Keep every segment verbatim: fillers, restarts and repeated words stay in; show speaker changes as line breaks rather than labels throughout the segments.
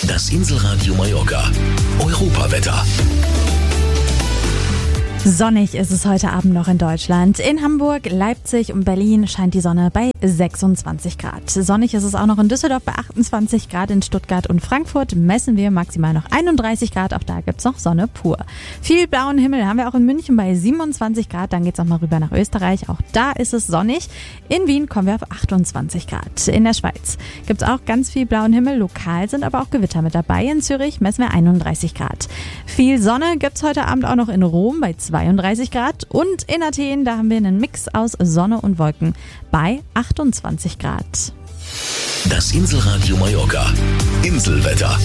Das Inselradio Mallorca. Europawetter.
Sonnig ist es heute Abend noch in Deutschland. In Hamburg, Leipzig und Berlin scheint die Sonne bei sechsundzwanzig Grad. Sonnig ist es auch noch in Düsseldorf bei achtundzwanzig Grad. In Stuttgart und Frankfurt messen wir maximal noch einunddreißig Grad. Auch da gibt's noch Sonne pur. Viel blauen Himmel haben wir auch in München bei siebenundzwanzig Grad. Dann geht's auch mal rüber nach Österreich. Auch da ist es sonnig. In Wien kommen wir auf achtundzwanzig Grad. In der Schweiz gibt's auch ganz viel blauen Himmel. Lokal sind aber auch Gewitter mit dabei. In Zürich messen wir einunddreißig Grad. Viel Sonne gibt's heute Abend auch noch in Rom bei zweiunddreißig Grad und in Athen, da haben wir einen Mix aus Sonne und Wolken bei achtundzwanzig Grad.
Das Inselradio Mallorca. Inselwetter.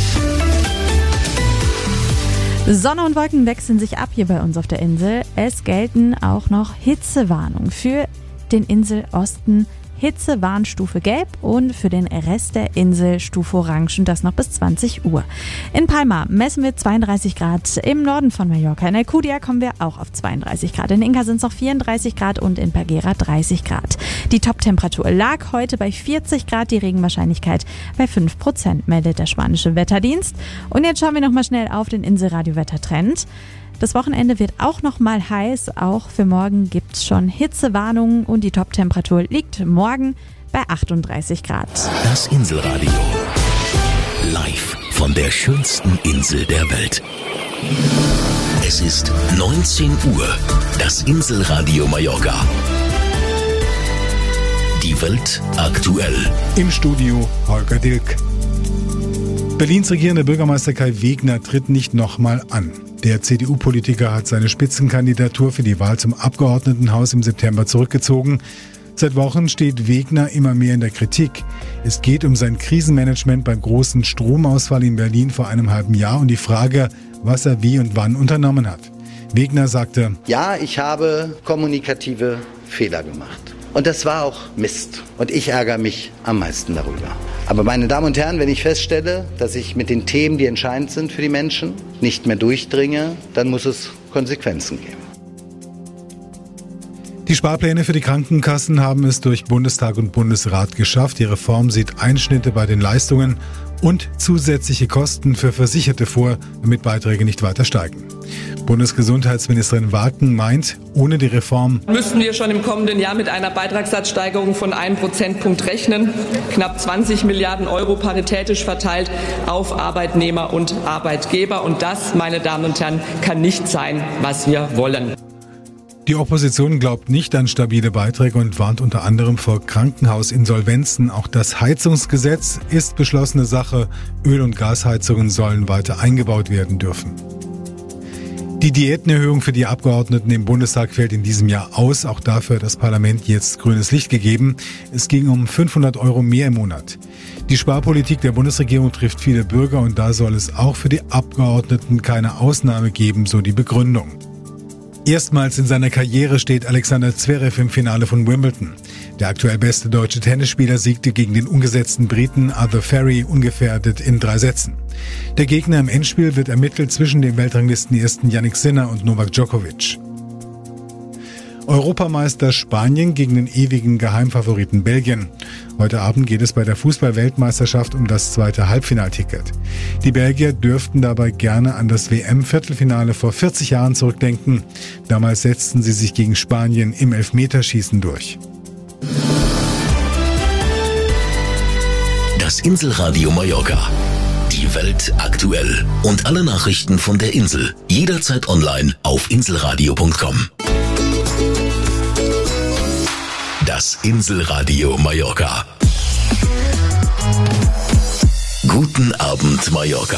Sonne und Wolken wechseln sich ab hier bei uns auf der Insel. Es gelten auch noch Hitzewarnungen für den Inselosten. Hitzewarnstufe Gelb und für den Rest der Insel Stufe Orange und das noch bis zwanzig Uhr. In Palma messen wir zweiunddreißig Grad, im Norden von Mallorca. In Alcudia kommen wir auch auf zweiunddreißig Grad. In Inca sind es noch vierunddreißig Grad und in Peguera dreißig Grad. Die Toptemperatur lag heute bei vierzig Grad, die Regenwahrscheinlichkeit bei fünf Prozent, meldet der spanische Wetterdienst. Und jetzt schauen wir nochmal schnell auf den Inselradio-Wettertrend. Das Wochenende wird auch noch mal heiß. Auch für morgen gibt es schon Hitzewarnungen und die Toptemperatur liegt morgen bei achtunddreißig Grad.
Das Inselradio. Live von der schönsten Insel der Welt. Es ist neunzehn Uhr. Das Inselradio Mallorca. Die Welt aktuell.
Im Studio Holger Dilk. Berlins regierender Bürgermeister Kai Wegner tritt nicht nochmal an. Der C D U-Politiker hat seine Spitzenkandidatur für die Wahl zum Abgeordnetenhaus im September zurückgezogen. Seit Wochen steht Wegner immer mehr in der Kritik. Es geht um sein Krisenmanagement beim großen Stromausfall in Berlin vor einem halben Jahr und die Frage, was er wie und wann unternommen hat. Wegner sagte:
Ja, ich habe kommunikative Fehler gemacht. Und das war auch Mist. Und ich ärgere mich am meisten darüber. Aber meine Damen und Herren, wenn ich feststelle, dass ich mit den Themen, die entscheidend sind für die Menschen, nicht mehr durchdringe, dann muss es Konsequenzen geben.
Die Sparpläne für die Krankenkassen haben es durch Bundestag und Bundesrat geschafft. Die Reform sieht Einschnitte bei den Leistungen und zusätzliche Kosten für Versicherte vor, damit Beiträge nicht weiter steigen. Bundesgesundheitsministerin Waken meint, ohne die Reform
müssten wir schon im kommenden Jahr mit einer Beitragssatzsteigerung von einem Prozentpunkt rechnen. Knapp zwanzig Milliarden Euro paritätisch verteilt auf Arbeitnehmer und Arbeitgeber. Und das, meine Damen und Herren, kann nicht sein, was wir wollen.
Die Opposition glaubt nicht an stabile Beiträge und warnt unter anderem vor Krankenhausinsolvenzen. Auch das Heizungsgesetz ist beschlossene Sache. Öl- und Gasheizungen sollen weiter eingebaut werden dürfen. Die Diätenerhöhung für die Abgeordneten im Bundestag fällt in diesem Jahr aus. Auch dafür hat das Parlament jetzt grünes Licht gegeben. Es ging um fünfhundert Euro mehr im Monat. Die Sparpolitik der Bundesregierung trifft viele Bürger und da soll es auch für die Abgeordneten keine Ausnahme geben, so die Begründung. Erstmals in seiner Karriere steht Alexander Zverev im Finale von Wimbledon. Der aktuell beste deutsche Tennisspieler siegte gegen den ungesetzten Briten Arthur Ferry ungefährdet in drei Sätzen. Der Gegner im Endspiel wird ermittelt zwischen dem Weltranglistenersten Jannik Sinner und Novak Djokovic. Europameister Spanien gegen den ewigen Geheimfavoriten Belgien. Heute Abend geht es bei der Fußball-Weltmeisterschaft um das zweite Halbfinalticket. Die Belgier dürften dabei gerne an das W M-Viertelfinale vor vierzig Jahren zurückdenken. Damals setzten sie sich gegen Spanien im Elfmeterschießen durch.
Das Inselradio Mallorca. Die Welt aktuell. Und alle Nachrichten von der Insel. Jederzeit online auf inselradio punkt com. Das Inselradio Mallorca. Guten Abend, Mallorca.